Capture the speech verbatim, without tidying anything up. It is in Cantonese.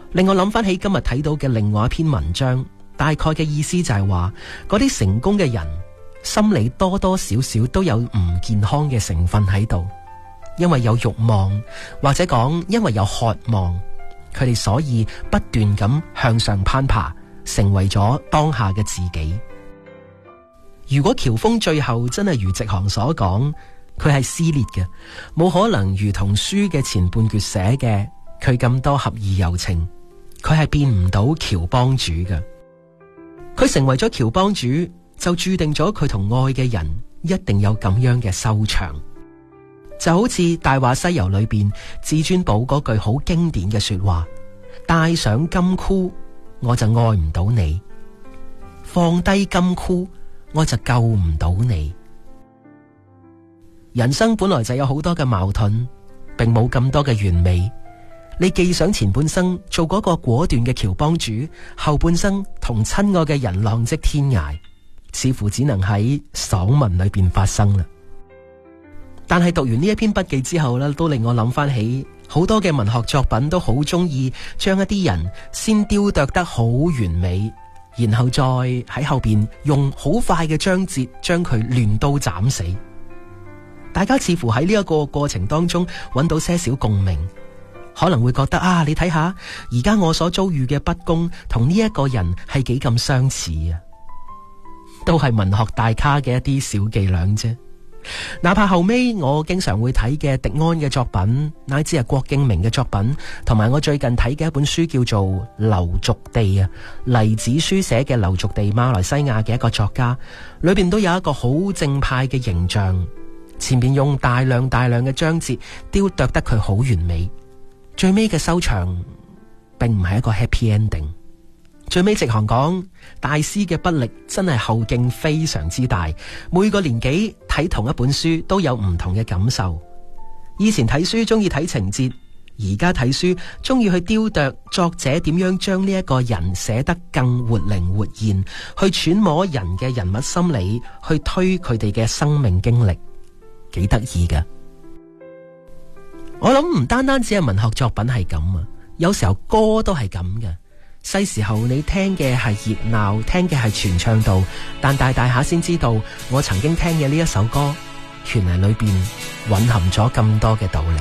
令我諗翻起今日睇到嘅另外一篇文章，大概嘅意思就係話，嗰啲成功嘅人心理多多少少都有唔健康嘅成分喺度，因為有慾望，或者講因為有渴望，佢哋所以不斷咁向上攀爬，成為咗當下嘅自己。如果喬峰最後真係如直航所講，佢係撕裂嘅，冇可能如同書嘅前半段寫嘅佢咁多合意有情，佢係變唔到喬幫主嘅。佢成為咗喬幫主，就注定咗佢同愛嘅人一定有咁樣嘅收場。就好似《大話西遊》裏邊至尊寶嗰句好經典嘅說話，戴上金箍我就愛唔到你，放低金箍我就救唔到你。人生本來就有好多嘅矛盾，並冇咁多嘅完美。你既想前半生做嗰個果斷嘅喬幫主，後半生同親愛嘅人浪跡天涯，似乎只能喺爽文裏邊發生啦。但係讀完呢一篇筆記之後咧，都令我諗翻起好多嘅文學作品都好中意將一啲人先雕琢得好完美，然後再喺後邊用好快嘅章節將佢亂刀斬死。大家似乎喺呢一個過程當中揾到些少共鳴，可能會覺得啊，你睇下而家我所遭遇嘅不公同呢一個人係幾咁相似啊，都係文學大咖嘅一啲小伎倆啫。哪怕後尾我經常會睇嘅迪安嘅作品，乃至係郭敬明嘅作品，同埋我最近睇嘅一本書叫做《流俗地》啊，黎子書寫嘅《流俗地》，馬來西亞嘅一個作家，裏邊都有一個好正派嘅形象，前面用大量大量嘅章節雕琢得佢好完美，最尾嘅收場並唔係一個 happy ending。最尾直行講，大師嘅筆力真係後勁非常之大，每個年紀睇同一本書都有唔同嘅感受。以前睇書中意睇情節，而家睇書中意去雕琢作者點樣將呢一個人寫得更活靈活現，去揣摩人嘅人物心理，去推佢哋嘅生命經歷，幾得意㗎。我諗唔單單只係文學作品係咁啊，有時候歌都係咁嘅。細時候你聽嘅係熱鬧，聽嘅係傳唱度，但大大下先知道，我曾經聽嘅呢一首歌，原來裏邊蘊含咗咁多嘅道理。